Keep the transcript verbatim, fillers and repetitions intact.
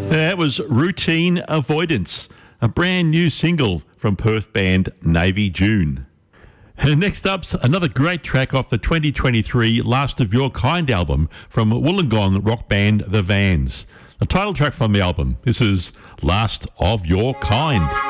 That was Routine Avoidance, a brand new single from Perth band Navy June. And next up's another great track off the twenty twenty-three Last of Your Kind album from Wollongong rock band The Vans. The title track from the album. This is Last of Your Kind.